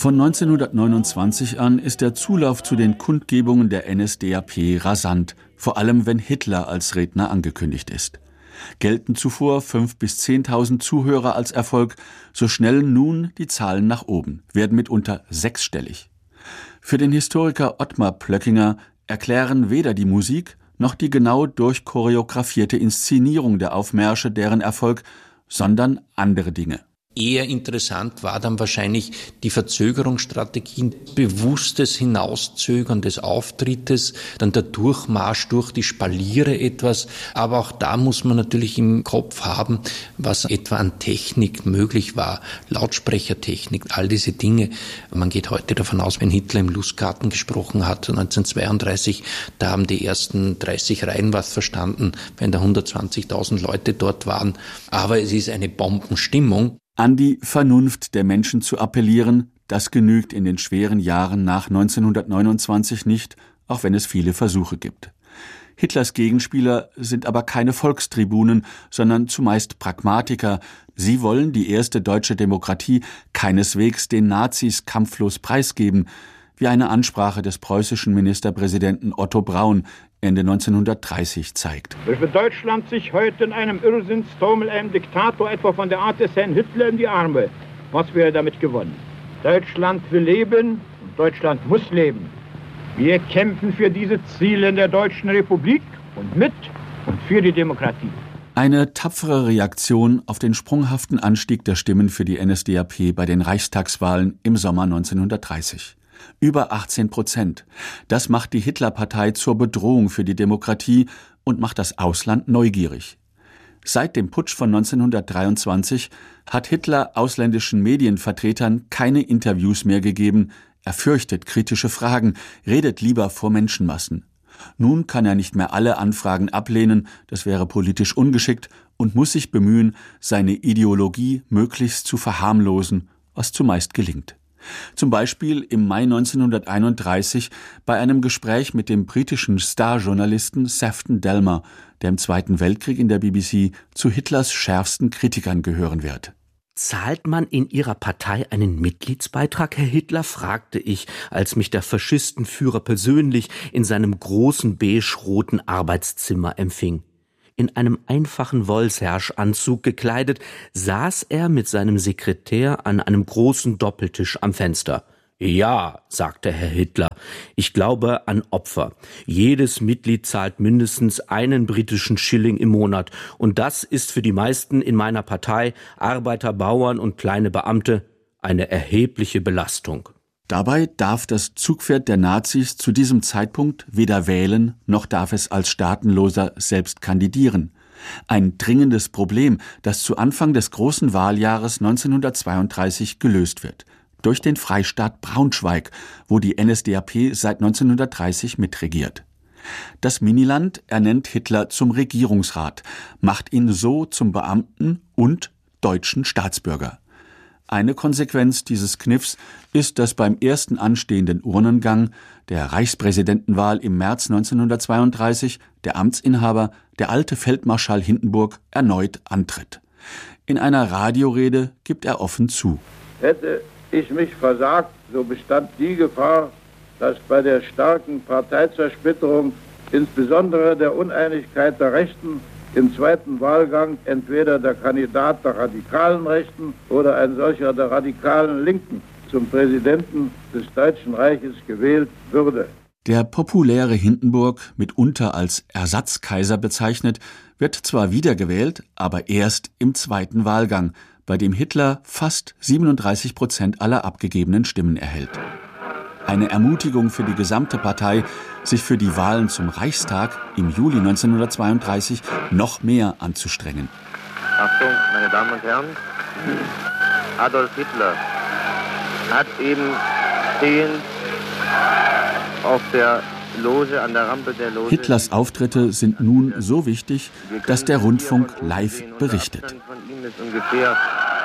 Von 1929 an ist der Zulauf zu den Kundgebungen der NSDAP rasant, vor allem wenn Hitler als Redner angekündigt ist. Gelten zuvor 5.000 bis 10.000 Zuhörer als Erfolg, so schnellen nun die Zahlen nach oben, werden mitunter sechsstellig. Für den Historiker Ottmar Plöckinger erklären weder die Musik noch die genau durchchoreografierte Inszenierung der Aufmärsche deren Erfolg, sondern andere Dinge. Eher interessant war dann wahrscheinlich die Verzögerungsstrategien, bewusstes Hinauszögern des Auftrittes, dann der Durchmarsch durch die Spaliere etwas. Aber auch da muss man natürlich im Kopf haben, was etwa an Technik möglich war. Lautsprechertechnik, all diese Dinge. Man geht heute davon aus, wenn Hitler im Lustgarten gesprochen hat, 1932, da haben die ersten 30 Reihen was verstanden, wenn da 120.000 Leute dort waren. Aber es ist eine Bombenstimmung. An die Vernunft der Menschen zu appellieren, das genügt in den schweren Jahren nach 1929 nicht, auch wenn es viele Versuche gibt. Hitlers Gegenspieler sind aber keine Volkstribunen, sondern zumeist Pragmatiker. Sie wollen die erste deutsche Demokratie keineswegs den Nazis kampflos preisgeben, wie eine Ansprache des preußischen Ministerpräsidenten Otto Braun Ende 1930 zeigt. Wenn Deutschland sich heute in einem Irrsinnstaumel einem Diktator etwa von der Art des Herrn Hitler in die Arme, was wäre damit gewonnen? Deutschland will leben und Deutschland muss leben. Wir kämpfen für diese Ziele in der Deutschen Republik und mit und für die Demokratie. Eine tapfere Reaktion auf den sprunghaften Anstieg der Stimmen für die NSDAP bei den Reichstagswahlen im Sommer 1930. Über 18%. Das macht die Hitlerpartei zur Bedrohung für die Demokratie und macht das Ausland neugierig. Seit dem Putsch von 1923 hat Hitler ausländischen Medienvertretern keine Interviews mehr gegeben. Er fürchtet kritische Fragen, redet lieber vor Menschenmassen. Nun kann er nicht mehr alle Anfragen ablehnen, das wäre politisch ungeschickt, und muss sich bemühen, seine Ideologie möglichst zu verharmlosen, was zumeist gelingt. Zum Beispiel im Mai 1931 bei einem Gespräch mit dem britischen Starjournalisten Sefton Delmer, der im Zweiten Weltkrieg in der BBC zu Hitlers schärfsten Kritikern gehören wird. Zahlt man in Ihrer Partei einen Mitgliedsbeitrag, Herr Hitler, fragte ich, als mich der Faschistenführer persönlich in seinem großen beige-roten Arbeitszimmer empfing. In einem einfachen Wollserge-Anzug gekleidet, saß er mit seinem Sekretär an einem großen Doppeltisch am Fenster. »Ja«, sagte Herr Hitler, »ich glaube an Opfer. Jedes Mitglied zahlt mindestens einen britischen Schilling im Monat. Und das ist für die meisten in meiner Partei, Arbeiter, Bauern und kleine Beamte, eine erhebliche Belastung.« Dabei darf das Zugpferd der Nazis zu diesem Zeitpunkt weder wählen, noch darf es als Staatenloser selbst kandidieren. Ein dringendes Problem, das zu Anfang des großen Wahljahres 1932 gelöst wird. Durch den Freistaat Braunschweig, wo die NSDAP seit 1930 mitregiert. Das Miniland ernennt Hitler zum Regierungsrat, macht ihn so zum Beamten und deutschen Staatsbürger. Eine Konsequenz dieses Kniffs ist, dass beim ersten anstehenden Urnengang der Reichspräsidentenwahl im März 1932 der Amtsinhaber, der alte Feldmarschall Hindenburg, erneut antritt. In einer Radiorede gibt er offen zu: Hätte ich mich versagt, so bestand die Gefahr, dass bei der starken Parteizersplitterung, insbesondere der Uneinigkeit der Rechten, im zweiten Wahlgang entweder der Kandidat der radikalen Rechten oder ein solcher der radikalen Linken zum Präsidenten des Deutschen Reiches gewählt würde. Der populäre Hindenburg, mitunter als Ersatzkaiser bezeichnet, wird zwar wiedergewählt, aber erst im zweiten Wahlgang, bei dem Hitler fast 37% aller abgegebenen Stimmen erhält. Eine Ermutigung für die gesamte Partei, sich für die Wahlen zum Reichstag im Juli 1932 noch mehr anzustrengen. Achtung, meine Damen und Herren, Adolf Hitler hat eben stehend auf der Loge, an der Rampe der Loge... Hitlers Auftritte sind nun so wichtig, dass der Rundfunk live berichtet. Von ihm ist ungefähr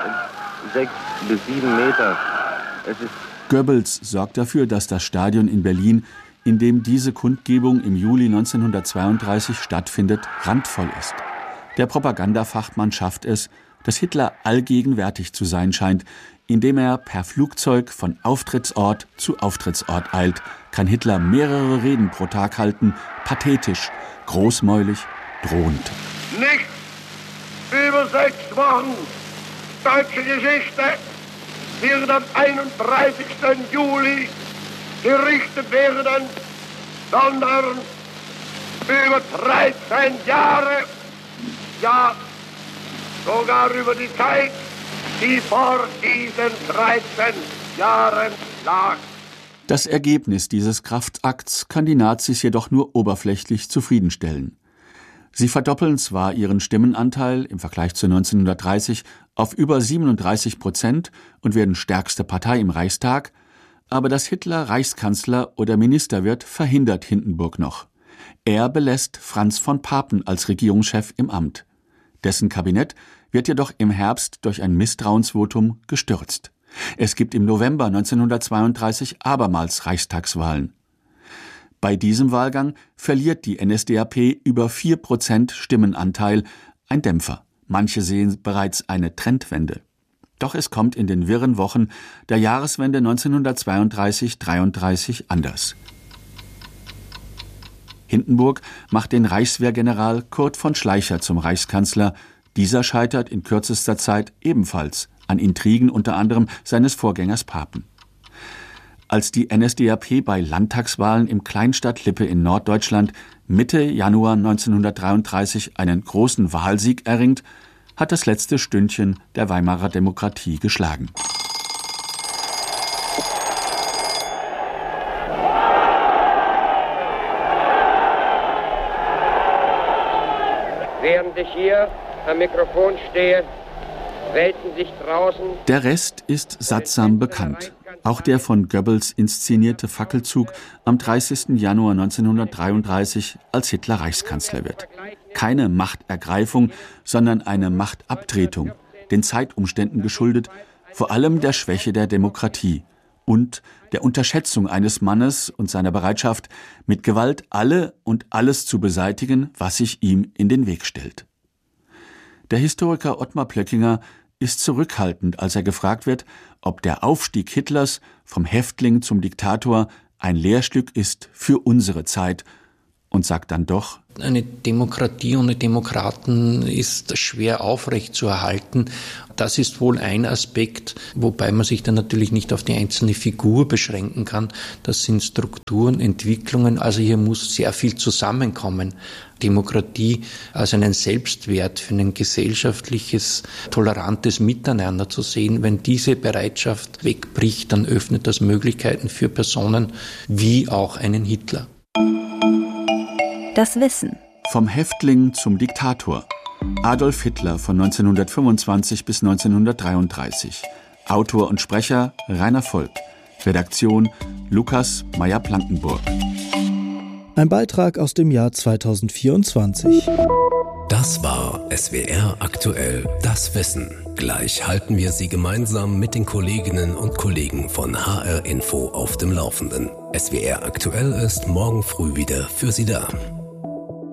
6 bis 7 Meter. Es ist Goebbels sorgt dafür, dass das Stadion in Berlin, in dem diese Kundgebung im Juli 1932 stattfindet, randvoll ist. Der Propagandafachmann schafft es, dass Hitler allgegenwärtig zu sein scheint, Indem er per Flugzeug von Auftrittsort zu Auftrittsort eilt, kann Hitler mehrere Reden pro Tag halten, pathetisch, großmäulig, drohend. Nicht über 6 Wochen deutsche Geschichte wird am 31. Juli gerichtet werden, sondern über 13 Jahre, ja sogar über die Zeit, die vor diesen 13 Jahren lag. Das Ergebnis dieses Kraftakts kann die Nazis jedoch nur oberflächlich zufriedenstellen. Sie verdoppeln zwar ihren Stimmenanteil im Vergleich zu 1930 auf über 37% und werden stärkste Partei im Reichstag, aber dass Hitler Reichskanzler oder Minister wird, verhindert Hindenburg noch. Er belässt Franz von Papen als Regierungschef im Amt. Dessen Kabinett wird jedoch im Herbst durch ein Misstrauensvotum gestürzt. Es gibt im November 1932 abermals Reichstagswahlen. Bei diesem Wahlgang verliert die NSDAP über 4% Stimmenanteil, ein Dämpfer. Manche sehen bereits eine Trendwende. Doch es kommt in den wirren Wochen der Jahreswende 1932-33 anders. Hindenburg macht den Reichswehrgeneral Kurt von Schleicher zum Reichskanzler. Dieser scheitert in kürzester Zeit ebenfalls an Intrigen unter anderem seines Vorgängers Papen. Als die NSDAP bei Landtagswahlen im Kleinstadt Lippe in Norddeutschland Mitte Januar 1933 einen großen Wahlsieg erringt, hat das letzte Stündchen der Weimarer Demokratie geschlagen. Während ich hier am Mikrofon stehe, wälzen sich draußen. Der Rest ist sattsam bekannt. Auch der von Goebbels inszenierte Fackelzug am 30. Januar 1933, als Hitler Reichskanzler wird. Keine Machtergreifung, sondern eine Machtabtretung, den Zeitumständen geschuldet, vor allem der Schwäche der Demokratie und der Unterschätzung eines Mannes und seiner Bereitschaft, mit Gewalt alle und alles zu beseitigen, was sich ihm in den Weg stellt. Der Historiker Ottmar Plöckinger ist zurückhaltend, als er gefragt wird, ob der Aufstieg Hitlers vom Häftling zum Diktator ein Lehrstück ist für unsere Zeit, und sagt dann doch: Eine Demokratie ohne Demokraten ist schwer aufrechtzuerhalten. Das ist wohl ein Aspekt, wobei man sich dann natürlich nicht auf die einzelne Figur beschränken kann. Das sind Strukturen, Entwicklungen, also hier muss sehr viel zusammenkommen. Demokratie als einen Selbstwert für ein gesellschaftliches, tolerantes Miteinander zu sehen. Wenn diese Bereitschaft wegbricht, dann öffnet das Möglichkeiten für Personen wie auch einen Hitler. Das Wissen. Vom Häftling zum Diktator. Adolf Hitler von 1925 bis 1933. Autor und Sprecher Rainer Volk. Redaktion Lukas Meyer-Plankenburg. Ein Beitrag aus dem Jahr 2024. Das war SWR aktuell, das Wissen. Gleich halten wir Sie gemeinsam mit den Kolleginnen und Kollegen von HR Info auf dem Laufenden. SWR aktuell ist morgen früh wieder für Sie da.